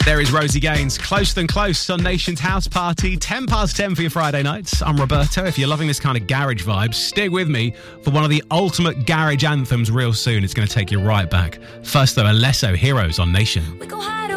There is Rosie Gaines, Closer Than Close on Nation's House Party, 10 past 10 for your Friday nights. I'm Roberto. If you're loving this kind of garage vibe, stick with me for one of the ultimate garage anthems real soon. It's going to take you right back. First, though, Alesso, Heroes on Nation.